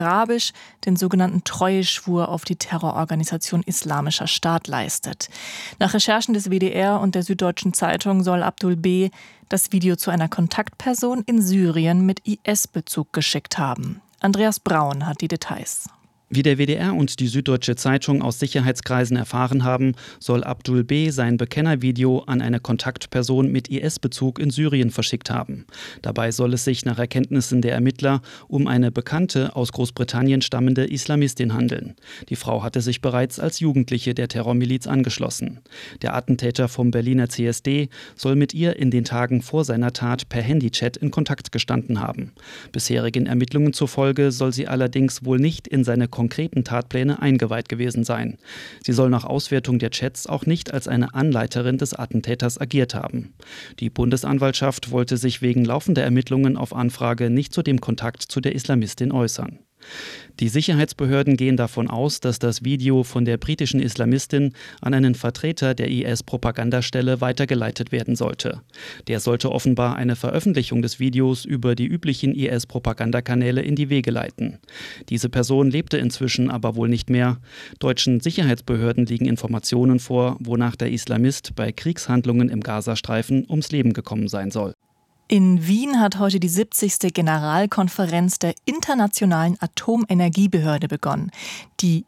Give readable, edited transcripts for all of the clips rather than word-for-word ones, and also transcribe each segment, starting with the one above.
Arabisch den sogenannten Treueschwur auf die Terrororganisation Islamischer Staat leistet. Nach Recherchen des WDR und der Süddeutschen Zeitung soll Abdul B. das Video zu einer Kontaktperson in Syrien mit IS-Bezug geschickt haben. Andreas Braun hat die Details. Wie der WDR und die Süddeutsche Zeitung aus Sicherheitskreisen erfahren haben, soll Abdul B. sein Bekennervideo an eine Kontaktperson mit IS-Bezug in Syrien verschickt haben. Dabei soll es sich nach Erkenntnissen der Ermittler um eine bekannte, aus Großbritannien stammende Islamistin handeln. Die Frau hatte sich bereits als Jugendliche der Terrormiliz angeschlossen. Der Attentäter vom Berliner CSD soll mit ihr in den Tagen vor seiner Tat per Handychat in Kontakt gestanden haben. Bisherigen Ermittlungen zufolge soll sie allerdings wohl nicht in seine konkreten Tatpläne eingeweiht gewesen sein. Sie soll nach Auswertung der Chats auch nicht als eine Anleiterin des Attentäters agiert haben. Die Bundesanwaltschaft wollte sich wegen laufender Ermittlungen auf Anfrage nicht zu dem Kontakt zu der Islamistin äußern. Die Sicherheitsbehörden gehen davon aus, dass das Video von der britischen Islamistin an einen Vertreter der IS-Propagandastelle weitergeleitet werden sollte. Der sollte offenbar eine Veröffentlichung des Videos über die üblichen IS-Propagandakanäle in die Wege leiten. Diese Person lebte inzwischen aber wohl nicht mehr. Deutschen Sicherheitsbehörden liegen Informationen vor, wonach der Islamist bei Kriegshandlungen im Gazastreifen ums Leben gekommen sein soll. In Wien hat heute die 70. Generalkonferenz der Internationalen Atomenergiebehörde begonnen. Die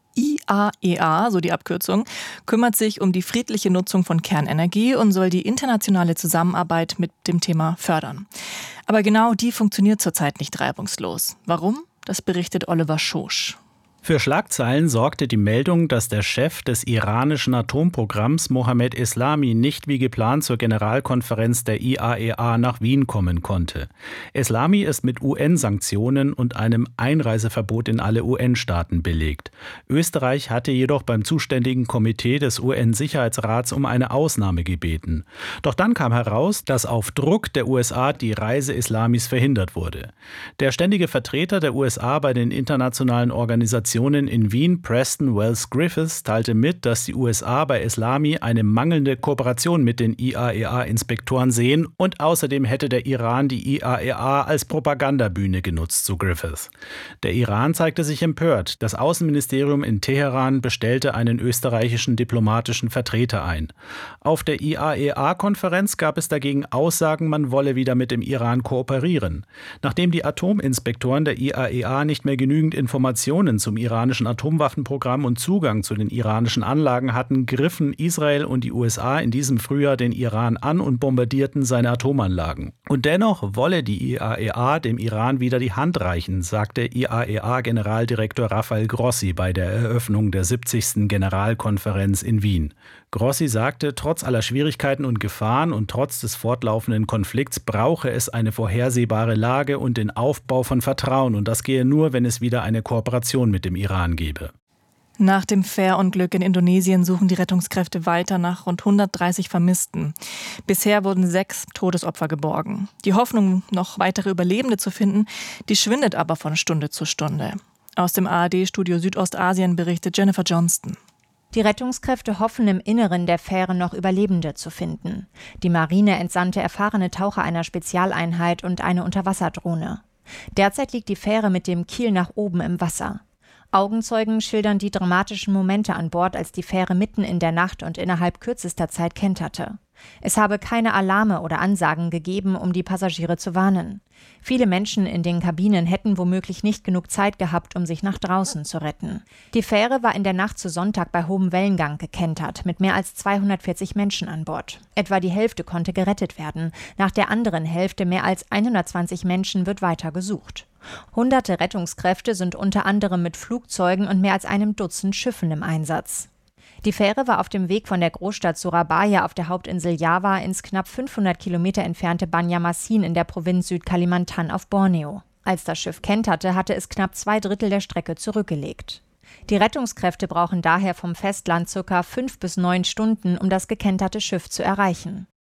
IAEA, so die Abkürzung, kümmert sich um die friedliche Nutzung von Kernenergie und soll die internationale Zusammenarbeit mit dem Thema fördern. Aber genau die funktioniert zurzeit nicht reibungslos. Warum? Das berichtet Oliver Schosch. Für Schlagzeilen sorgte die Meldung, dass der Chef des iranischen Atomprogramms Mohammed Eslami nicht wie geplant zur Generalkonferenz der IAEA nach Wien kommen konnte. Eslami ist mit UN-Sanktionen und einem Einreiseverbot in alle UN-Staaten belegt. Österreich hatte jedoch beim zuständigen Komitee des UN-Sicherheitsrats um eine Ausnahme gebeten. Doch dann kam heraus, dass auf Druck der USA die Reise Eslamis verhindert wurde. Der ständige Vertreter der USA bei den internationalen Organisationen in Wien, Preston Wells Griffiths, teilte mit, dass die USA bei Eslami eine mangelnde Kooperation mit den IAEA-Inspektoren sehen und außerdem hätte der Iran die IAEA als Propagandabühne genutzt, so Griffiths. Der Iran zeigte sich empört. Das Außenministerium in Teheran bestellte einen österreichischen diplomatischen Vertreter ein. Auf der IAEA-Konferenz gab es dagegen Aussagen, man wolle wieder mit dem Iran kooperieren. Nachdem die Atominspektoren der IAEA nicht mehr genügend Informationen zum iranischen Atomwaffenprogramm und Zugang zu den iranischen Anlagen hatten, griffen Israel und die USA in diesem Frühjahr den Iran an und bombardierten seine Atomanlagen. Und dennoch wolle die IAEA dem Iran wieder die Hand reichen, sagte IAEA-Generaldirektor Rafael Grossi bei der Eröffnung der 70. Generalkonferenz in Wien. Grossi sagte, trotz aller Schwierigkeiten und Gefahren und trotz des fortlaufenden Konflikts brauche es eine vorhersehbare Lage und den Aufbau von Vertrauen und das gehe nur, wenn es wieder eine Kooperation mit dem Iran gebe. Nach dem Fährunglück in Indonesien suchen die Rettungskräfte weiter nach rund 130 Vermissten. Bisher wurden 6 Todesopfer geborgen. Die Hoffnung, noch weitere Überlebende zu finden, die schwindet aber von Stunde zu Stunde. Aus dem ARD-Studio Südostasien berichtet Jennifer Johnston. Die Rettungskräfte hoffen, im Inneren der Fähre noch Überlebende zu finden. Die Marine entsandte erfahrene Taucher einer Spezialeinheit und eine Unterwasserdrohne. Derzeit liegt die Fähre mit dem Kiel nach oben im Wasser. Augenzeugen schildern die dramatischen Momente an Bord, als die Fähre mitten in der Nacht und innerhalb kürzester Zeit kenterte. Es habe keine Alarme oder Ansagen gegeben, um die Passagiere zu warnen. Viele Menschen in den Kabinen hätten womöglich nicht genug Zeit gehabt, um sich nach draußen zu retten. Die Fähre war in der Nacht zu Sonntag bei hohem Wellengang gekentert, mit mehr als 240 Menschen an Bord. Etwa die Hälfte konnte gerettet werden. Nach der anderen Hälfte, mehr als 120 Menschen, wird weiter gesucht. Hunderte Rettungskräfte sind unter anderem mit Flugzeugen und mehr als einem Dutzend Schiffen im Einsatz. Die Fähre war auf dem Weg von der Großstadt Surabaya auf der Hauptinsel Java ins knapp 500 Kilometer entfernte Banjarmasin in der Provinz Südkalimantan auf Borneo. Als das Schiff kenterte, hatte es knapp 2/3 der Strecke zurückgelegt. Die Rettungskräfte brauchen daher vom Festland ca. 5 bis 9 Stunden, um das gekenterte Schiff zu erreichen.